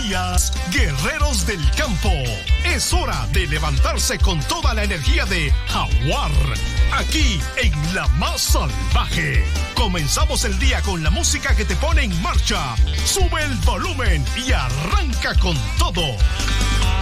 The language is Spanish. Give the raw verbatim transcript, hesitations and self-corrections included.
días, guerreros del campo. Es hora de levantarse con toda la energía de Jaguar, aquí en La Más Salvaje. Comenzamos el día con la música que te pone en marcha. Sube el volumen y arranca con todo.